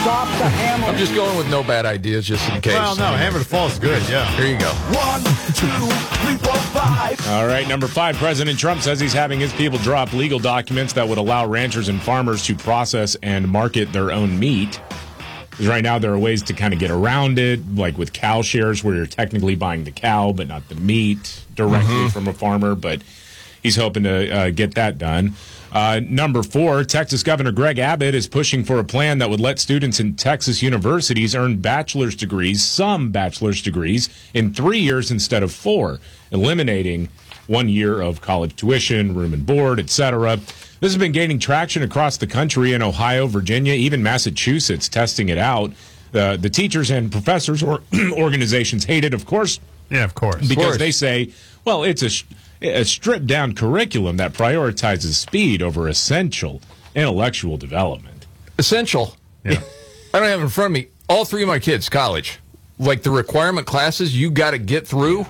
I'm just going with no bad ideas, just in case. Well, no, hammer to fall is good, yeah. Here you go. 1, 2, 3, 4, 5. All right, number 5, President Trump says he's having his people drop legal documents that would allow ranchers and farmers to process and market their own meat. Because right now there are ways to kind of get around it, like with cow shares where you're technically buying the cow but not the meat directly from a farmer, but he's hoping to get that done. Number 4, Texas Governor Greg Abbott is pushing for a plan that would let students in Texas universities earn bachelor's degrees, some bachelor's degrees, in 3 years instead of 4, eliminating 1 year of college tuition, room and board, etc. This has been gaining traction across the country in Ohio, Virginia, even Massachusetts, testing it out. The teachers and professors or organizations hate it, of course. Yeah, of course. Because they say, well, it's a stripped-down curriculum that prioritizes speed over essential intellectual development. Essential. Yeah. I don't have it in front of me. All 3 of my kids, college. Like the requirement classes you got to get through.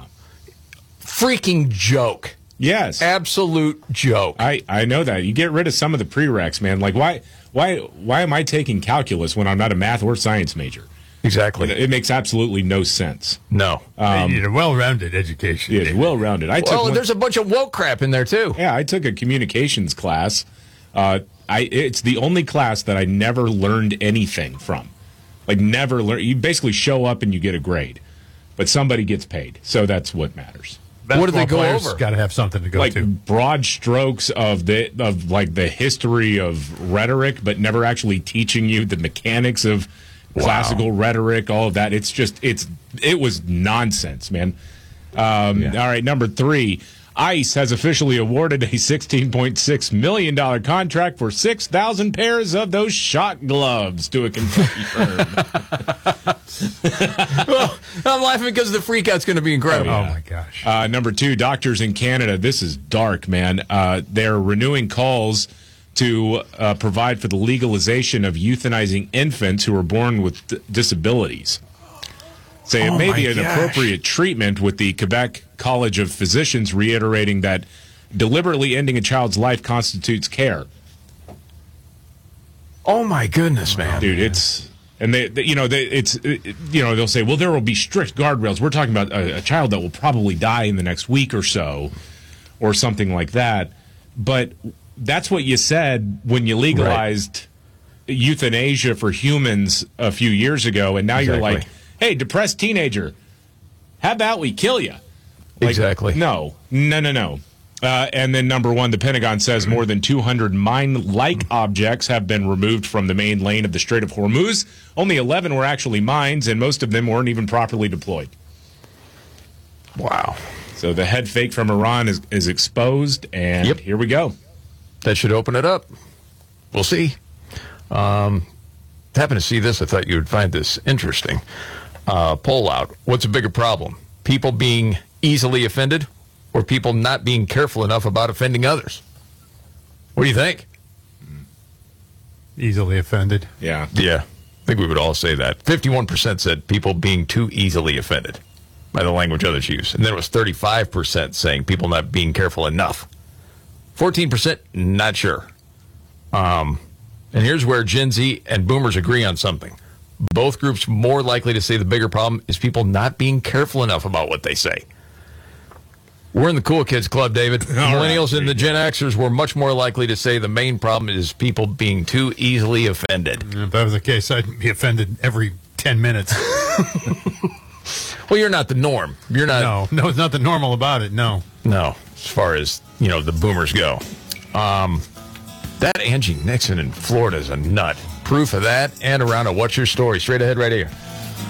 Freaking joke. Yes. Absolute joke. I know that. You get rid of some of the prereqs, man. Like, why am I taking calculus when I'm not a math or science major? Exactly. It makes absolutely no sense. No. You need a well-rounded education. Yeah, well-rounded. There's a bunch of woke crap in there, too. Yeah, I took a communications class. It's the only class that I never learned anything from. Like, never learn. You basically show up and you get a grade. But somebody gets paid. So that's what matters. What do they go over? Got to have something to go like to. broad strokes of the history of rhetoric, but never actually teaching you the mechanics of classical rhetoric, all of that. It was nonsense, man. All right, number 3, ICE has officially awarded a $16.6 million contract for 6,000 pairs of those shot gloves to a Kentucky firm. Well, I'm laughing because the freakout's going to be incredible. Oh, my gosh. Number 2, doctors in Canada. This is dark, man. They're renewing calls to provide for the legalization of euthanizing infants who are born with disabilities. Say it may be an appropriate treatment, with the Quebec College of Physicians reiterating that deliberately ending a child's life constitutes care. Oh, my goodness, man. Dude, it's... And they'll say, well, there will be strict guardrails. We're talking about a child that will probably die in the next week or so, or something like that. But that's what you said when you legalized euthanasia for humans a few years ago, and now you're like, hey, depressed teenager, how about we kill you? Like, exactly. No. And then number 1, the Pentagon says more than 200 mine-like objects have been removed from the main lane of the Strait of Hormuz. Only 11 were actually mines, and most of them weren't even properly deployed. Wow. So the head fake from Iran is exposed, and here we go. That should open it up. We'll see. Happened to see this. I thought you would find this interesting. Poll out. What's a bigger problem? People being easily offended, or people not being careful enough about offending others? What do you think? Easily offended. Yeah. Yeah, I think we would all say that. 51% said people being too easily offended by the language others use. And then it was 35% saying people not being careful enough. 14% not sure. And here's where Gen Z and boomers agree on something. Both groups more likely to say the bigger problem is people not being careful enough about what they say. We're in the cool kids club, David. The millennials and the Gen Xers were much more likely to say the main problem is people being too easily offended. If that was the case, I'd be offended every 10 minutes. Well, you're not the norm. You're not. No, it's not the normal about it, no. No, as far as, the boomers go. That Angie Nixon in Florida is a nut. Proof of that and around a What's Your Story. Straight ahead right here.